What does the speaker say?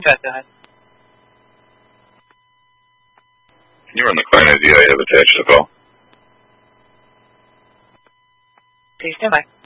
Go ahead. Can you run the client ID I have attached to the call? Please stand by.